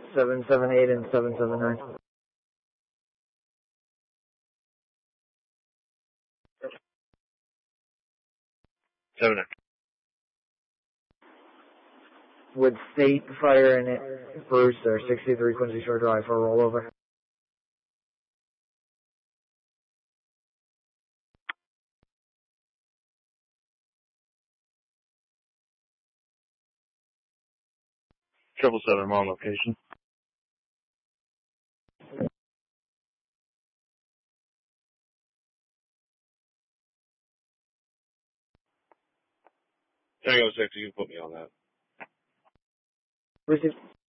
778 and 779. Would State fire in Brewster, 63 Quincy Shore Drive for a rollover? Triple seven, I'm on location. Tango 6, you can put me on that. Received.